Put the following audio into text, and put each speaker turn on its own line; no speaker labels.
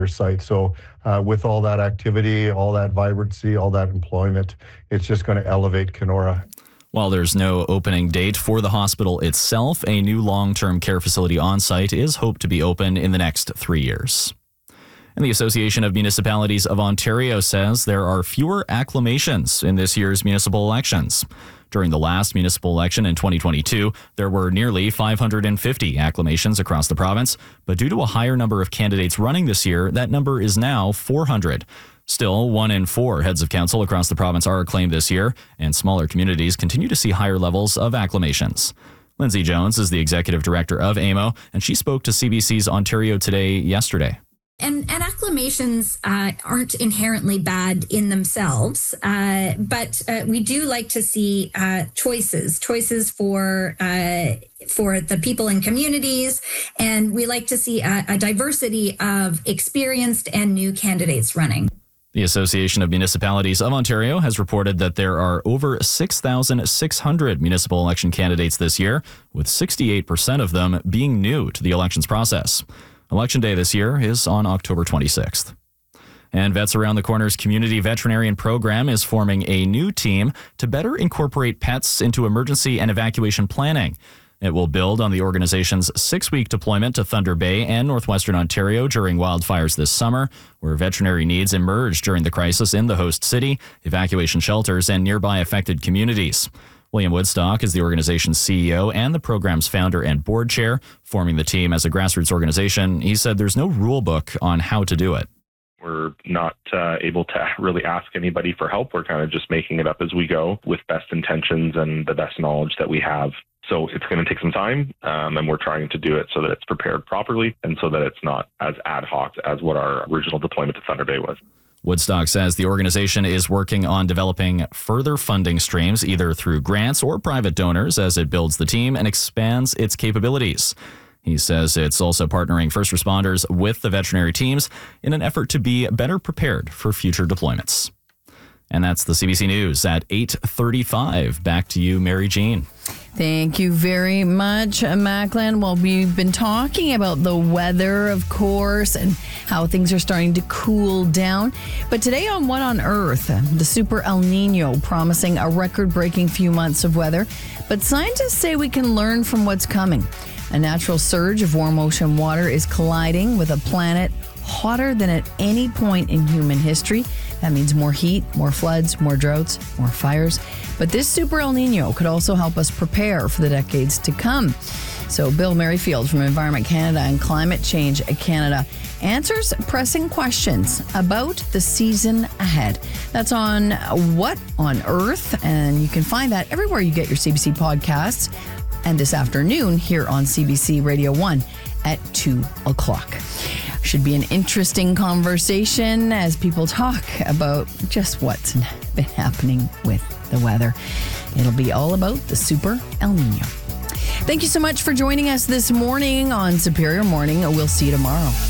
site. So with all that activity, all that vibrancy, all that employment, it's just going to elevate Kenora.
While there's no opening date for the hospital itself, a new long-term care facility on site is hoped to be open in the next 3 years. And the Association of Municipalities of Ontario says there are fewer acclamations in this year's municipal elections. During the last municipal election in 2022, there were nearly 550 acclamations across the province, but due to a higher number of candidates running this year, that number is now 400. Still, 1 in 4 heads of council across the province are acclaimed this year, and smaller communities continue to see higher levels of acclamations. Lindsay Jones is the executive director of AMO, and she spoke to CBC's Ontario Today yesterday.
And acclamations aren't inherently bad in themselves, but we do like to see choices for the people in communities, and we like to see a diversity of experienced and new candidates running.
The Association of Municipalities of Ontario has reported that there are over 6,600 municipal election candidates this year, with 68% of them being new to the elections process. Election Day this year is on October 26th. And Vets Around the Corner's Community Veterinarian Program is forming a new team to better incorporate pets into emergency and evacuation planning. It will build on the organization's 6-week deployment to Thunder Bay and northwestern Ontario during wildfires this summer, where veterinary needs emerged during the crisis in the host city, evacuation shelters, and nearby affected communities. William Woodstock is the organization's CEO and the program's founder and board chair. Forming the team as a grassroots organization, he said there's no rule book on how to do it.
We're not able to really ask anybody for help. We're kind of just making it up as we go with best intentions and the best knowledge that we have. So it's going to take some time, and we're trying to do it so that it's prepared properly and so that it's not as ad hoc as what our original deployment to Thunder Bay was.
Woodstock says the organization is working on developing further funding streams, either through grants or private donors, as it builds the team and expands its capabilities. He says it's also partnering first responders with the veterinary teams in an effort to be better prepared for future deployments. And that's the CBC News at 8:35. Back to you, Mary Jean.
Thank you very much, Macklin. Well, we've been talking about the weather, of course, and how things are starting to cool down. But today on What on Earth, the Super El Nino promising a record-breaking few months of weather. But scientists say we can learn from what's coming. A natural surge of warm ocean water is colliding with a planet hotter than at any point in human history. That means more heat, more floods, more droughts, more fires. But this Super El Nino could also help us prepare for the decades to come. So Bill Merrifield from Environment Canada and Climate Change Canada answers pressing questions about the season ahead. That's on What on Earth, and you can find that everywhere you get your CBC podcasts. And this afternoon here on CBC Radio 1 at 2 o'clock. Should be an interesting conversation as people talk about just what's been happening with the weather. It'll be all about the Super El Nino. Thank you so much for joining us this morning on Superior Morning. We'll see you tomorrow.